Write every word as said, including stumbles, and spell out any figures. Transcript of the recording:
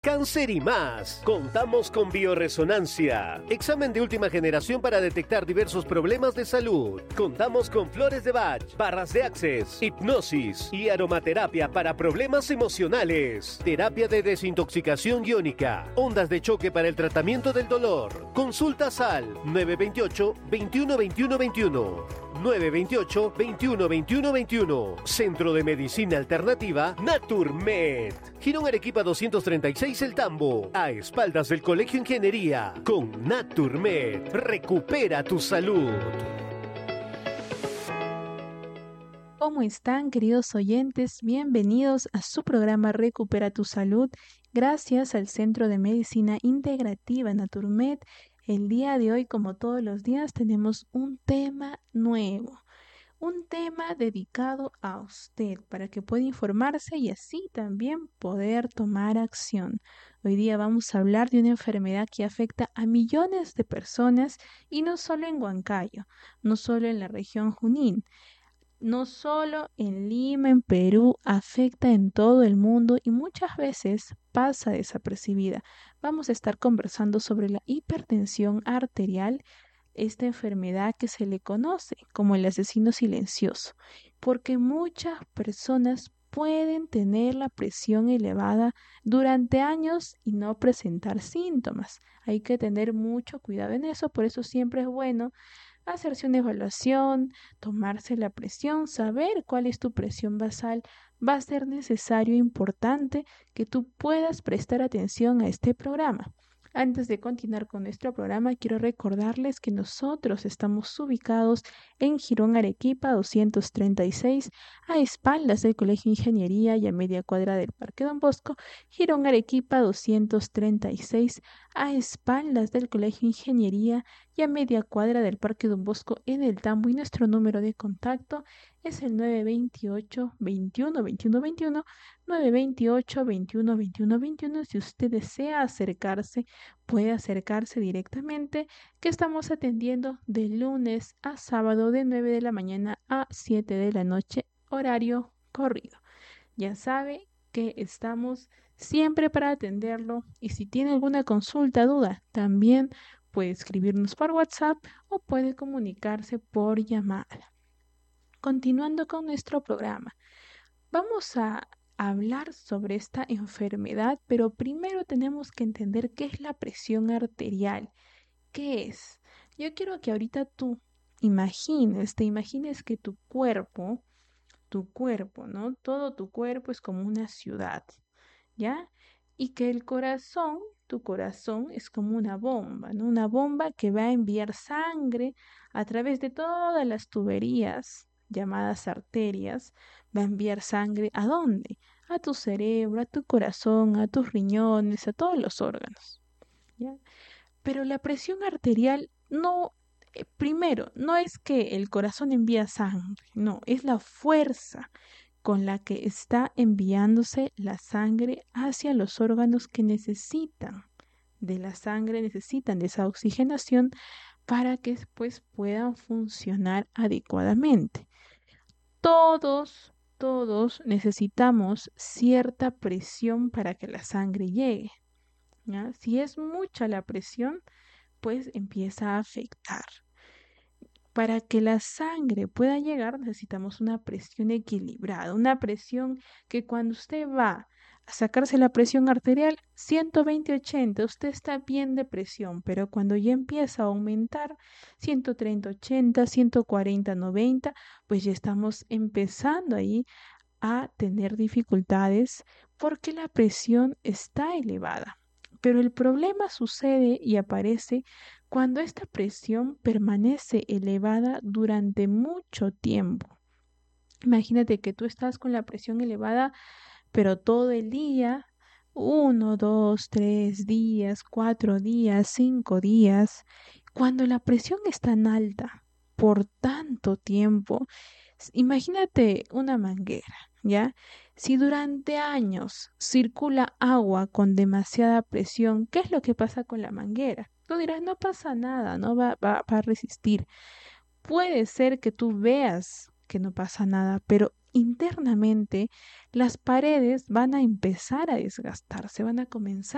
Cáncer y más. Contamos con bioresonancia, examen de última generación para detectar diversos problemas de salud. Contamos con flores de Bach, barras de Access, hipnosis y aromaterapia para problemas emocionales. Terapia de desintoxicación iónica, ondas de choque para el tratamiento del dolor. Consultas al nueve dos ocho, veintiuno, veintiuno, veintiuno. nueve dos ocho, veintiuno, veintiuno, veintiuno. Centro de Medicina Alternativa Naturmed. Girón Arequipa doscientos treinta y seis El Tambo. A espaldas del Colegio Ingeniería. Con Naturmed. Recupera tu salud. ¿Cómo están, queridos oyentes? Bienvenidos a su programa Recupera tu Salud. Gracias al Centro de Medicina Integrativa Naturmed. El día de hoy, como todos los días, tenemos un tema nuevo, un tema dedicado a usted para que pueda informarse y así también poder tomar acción. Hoy día vamos a hablar de una enfermedad que afecta a millones de personas y no solo en Huancayo, no solo en la región Junín. No solo en Lima, en Perú, afecta en todo el mundo y muchas veces pasa desapercibida. Vamos a estar conversando sobre la hipertensión arterial, esta enfermedad que se le conoce como el asesino silencioso, porque muchas personas pueden tener la presión elevada durante años y no presentar síntomas. Hay que tener mucho cuidado en eso, por eso siempre es bueno hacerse una evaluación, tomarse la presión, saber cuál es tu presión basal. Va a ser necesario e importante que tú puedas prestar atención a este programa. Antes de continuar con nuestro programa, quiero recordarles que nosotros estamos ubicados en Girón Arequipa doscientos treinta y seis, a espaldas del Colegio Ingeniería y a media cuadra del Parque Don Bosco. Girón Arequipa doscientos treinta y seis, a espaldas del Colegio Ingeniería y a media cuadra del Parque Don Bosco en el Tambo, y nuestro número de contacto es el nueve dos ocho, veintiuno, veintiuno, veintiuno, nueve dos ocho, veintiuno, veintiuno, veintiuno. Si usted desea acercarse, puede acercarse directamente, que estamos atendiendo de lunes a sábado de nueve de la mañana a siete de la noche, horario corrido. Ya sabe que estamos siempre para atenderlo, y si tiene alguna consulta, duda, también puede escribirnos por WhatsApp o puede comunicarse por llamada. Continuando con nuestro programa, vamos a hablar sobre esta enfermedad, pero primero tenemos que entender qué es la presión arterial. ¿Qué es? Yo quiero que ahorita tú imagines, te imagines que tu cuerpo, tu cuerpo, ¿no? Todo tu cuerpo es como una ciudad, ¿ya? Y que el corazón, tu corazón es como una bomba, ¿no? Una bomba que va a enviar sangre a través de todas las tuberías llamadas arterias. Va a enviar sangre ¿a dónde? A tu cerebro, a tu corazón, a tus riñones, a todos los órganos, ¿ya? Pero la presión arterial no, eh, primero, no es que el corazón envía sangre, no, es la fuerza con la que está enviándose la sangre hacia los órganos que necesitan de la sangre, necesitan de esa oxigenación para que después puedan funcionar adecuadamente. Todos, todos necesitamos cierta presión para que la sangre llegue, ¿ya? Si es mucha la presión, pues empieza a afectar. Para que la sangre pueda llegar, necesitamos una presión equilibrada, una presión que cuando usted va a sacarse la presión arterial, ciento veinte ochenta, usted está bien de presión, pero cuando ya empieza a aumentar, ciento treinta ochenta, ciento cuarenta noventa, pues ya estamos empezando ahí a tener dificultades porque la presión está elevada. Pero el problema sucede y aparece cuando esta presión permanece elevada durante mucho tiempo. Imagínate que tú estás con la presión elevada, pero todo el día, uno, dos, tres días, cuatro días, cinco días. Cuando la presión es tan alta por tanto tiempo, s- imagínate una manguera, ¿ya? Si durante años circula agua con demasiada presión, ¿qué es lo que pasa con la manguera? Tú dirás, no pasa nada, no va, va, va a resistir. Puede ser que tú veas que no pasa nada, pero internamente las paredes van a empezar a desgastarse, van a comenzar